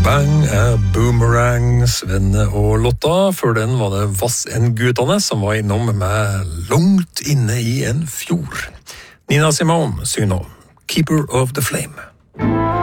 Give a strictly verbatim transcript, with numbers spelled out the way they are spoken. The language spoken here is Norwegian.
Bang er Boomerang, Svenne og Lotta. Før den var det Vass-en-gutane som var innom med Langt inne i en fjord. Nina Simone synger nå Keeper of the Flame.